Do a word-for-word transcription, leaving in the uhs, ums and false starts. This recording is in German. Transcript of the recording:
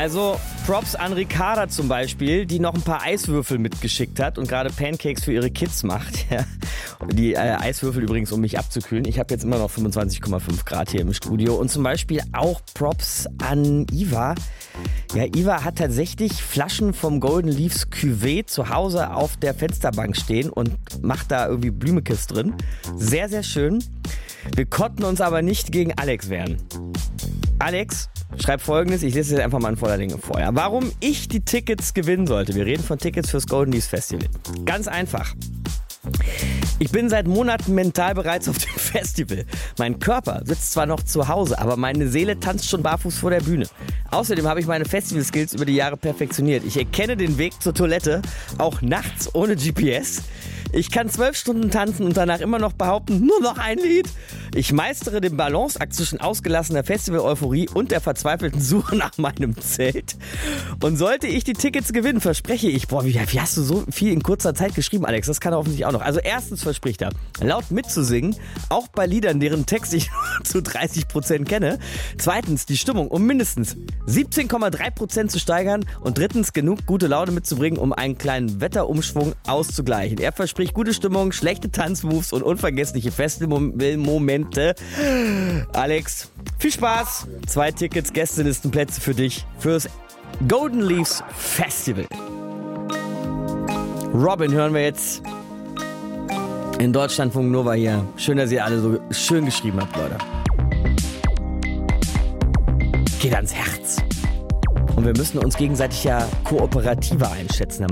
Also Props an Ricarda zum Beispiel, die noch ein paar Eiswürfel mitgeschickt hat und gerade Pancakes für ihre Kids macht. Ja. Die äh, Eiswürfel übrigens, um mich abzukühlen. Ich habe jetzt immer noch fünfundzwanzig Komma fünf Grad hier im Studio. Und zum Beispiel auch Props an Iva. Ja, Iva hat tatsächlich Flaschen vom Golden Leafs Cuvée zu Hause auf der Fensterbank stehen und macht da irgendwie Blümekes drin. Sehr, sehr schön. Wir konnten uns aber nicht gegen Alex wehren. Alex schreibt Folgendes, ich lese es jetzt einfach mal in voller Länge vor. Ja. Warum ich die Tickets gewinnen sollte. Wir reden von Tickets fürs Golden Leafs Festival. Ganz einfach. Ich bin seit Monaten mental bereits auf dem Festival. Mein Körper sitzt zwar noch zu Hause, aber meine Seele tanzt schon barfuß vor der Bühne. Außerdem habe ich meine Festival-Skills über die Jahre perfektioniert. Ich erkenne den Weg zur Toilette, auch nachts ohne G P S. Ich kann zwölf Stunden tanzen und danach immer noch behaupten, nur noch ein Lied. Ich meistere den Balanceakt zwischen ausgelassener Festival-Euphorie und der verzweifelten Suche nach meinem Zelt. Und sollte ich die Tickets gewinnen, verspreche ich, boah, wie, wie hast du so viel in kurzer Zeit geschrieben, Alex? Das kann er offensichtlich auch noch. Also erstens verspricht er, laut mitzusingen, auch bei Liedern, deren Text ich zu dreißig Prozent kenne. Zweitens, die Stimmung um mindestens siebzehn Komma drei Prozent zu steigern. Und drittens, genug gute Laune mitzubringen, um einen kleinen Wetterumschwung auszugleichen. Er verspricht gute Stimmung, schlechte Tanzmoves und unvergessliche Festivalmomente. Alex, viel Spaß. Zwei Tickets, Gästelistenplätze für dich fürs Golden Leafs Festival. Robin hören wir jetzt in Deutschlandfunk Nova hier. Schön, dass ihr alle so schön geschrieben habt, Leute. Geht ans Herz. Und wir müssen uns gegenseitig ja kooperativer einschätzen.